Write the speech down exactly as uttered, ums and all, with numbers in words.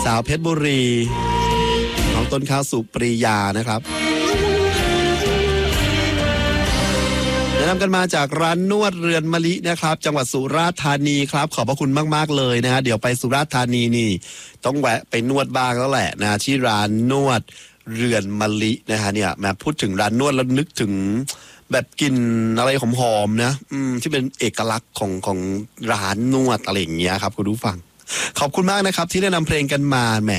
าวเพชรบุรีน้องต้นข้าวสุปรียานะครับแนะนำกันมาจากร้านนวดเรือนมะลินะครับจังหวัดสุราษฎร์ธานีครับขอบพระคุณมากๆเลยนะฮะเดี๋ยวไปสุราษฎร์ธานีนี่ต้องแวะไปนวดบ้างแล้วแหละนะที่ร้านนวดเรือนมะลินะฮะเนี่ยแม้พูดถึงร้านนวดแล้วนึกถึงแบบกลิ่นอะไรหอมๆนะอืมที่เป็นเอกลักษณ์ของของร้านนวดอะไรอย่างเงี้ยครับคุณผู้ฟังขอบคุณมากนะครับที่ได้นำเพลงกันมาแหม